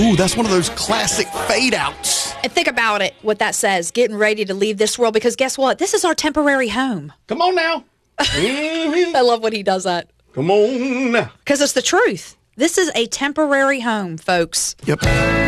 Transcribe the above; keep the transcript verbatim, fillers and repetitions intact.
Ooh, that's one of those classic fade outs. And think about it, what that says, getting ready to leave this world, because guess what? This is our temporary home. Come on now. Mm-hmm. I love when he does that. Come on now. Because it's the truth. This is a temporary home, folks. Yep.